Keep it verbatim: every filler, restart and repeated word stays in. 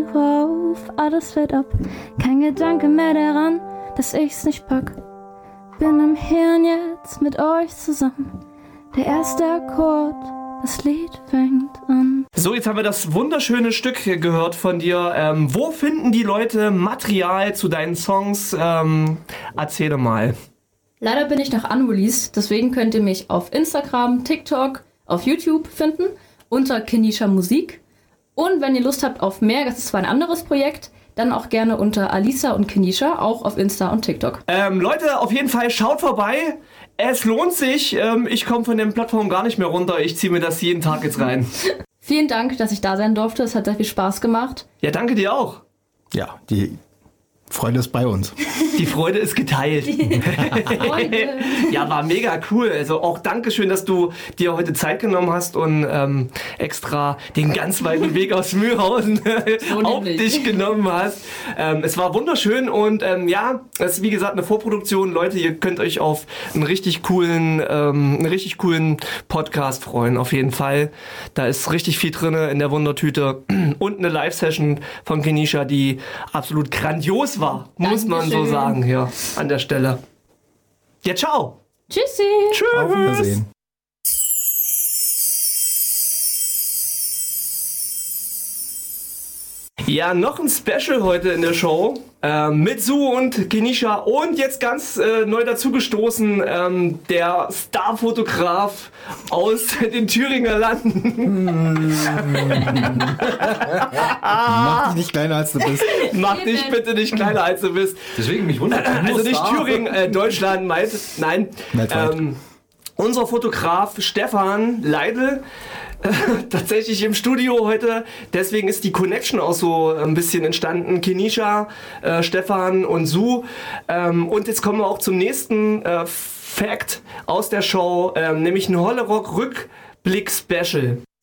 Ruhe auf, alles fällt ab. Kein Gedanke mehr daran, dass ich's nicht pack. Bin im Hirn jetzt mit euch zusammen. Der erste Akkord, das Lied fängt an. So, jetzt haben wir das wunderschöne Stück gehört von dir. Ähm, wo finden die Leute Material zu deinen Songs? Ähm, erzähle mal. Leider bin ich noch unreleased, deswegen könnt ihr mich auf Instagram, TikTok, auf YouTube finden, unter Kenisha Musik. Und wenn ihr Lust habt auf mehr, das ist zwar ein anderes Projekt, dann auch gerne unter Alisa und Kenisha, auch auf Insta und TikTok. Ähm, Leute, auf jeden Fall schaut vorbei. Es lohnt sich. Ähm, ich komme von den Plattformen gar nicht mehr runter. Ich ziehe mir das jeden Tag jetzt rein. Vielen Dank, dass ich da sein durfte. Es hat sehr viel Spaß gemacht. Ja, danke dir auch. Ja, die Freude ist bei uns. Die Freude ist geteilt. Freude. Ja, war mega cool. Also auch Dankeschön, dass du dir heute Zeit genommen hast und ähm, extra den ganz weiten Weg aus Mühlhausen So auf nämlich. dich genommen hast. Ähm, es war wunderschön und ähm, ja, es ist wie gesagt eine Vorproduktion. Leute, ihr könnt euch auf einen richtig coolen, ähm, einen richtig coolen Podcast freuen. Auf jeden Fall. Da ist richtig viel drin in der Wundertüte und eine Live-Session von Kenisha, die absolut grandios war. Muss man so Dankeschön. sagen hier an der Stelle. Ja, ciao. Tschüssi. Tschüss. Auf Wiedersehen. Ja, noch ein Special heute in der Show ähm, mit Su und Kenisha und jetzt ganz äh, neu dazugestoßen ähm, der Starfotograf aus den Thüringer Landen. Mach dich nicht kleiner, als du bist. Mach dich bitte nicht kleiner als du bist. Deswegen mich wundert. Also nicht Thüringen, äh, Deutschland, meint, nein. Weltweit. Ähm, unser Fotograf Stefan Leidl äh, tatsächlich im Studio heute. Deswegen ist die Connection auch so ein bisschen entstanden. Kenisha, äh, Stefan und Su. Ähm, und jetzt kommen wir auch zum nächsten äh, Fact aus der Show, ähm, nämlich ein Hollerock Rückblick Special.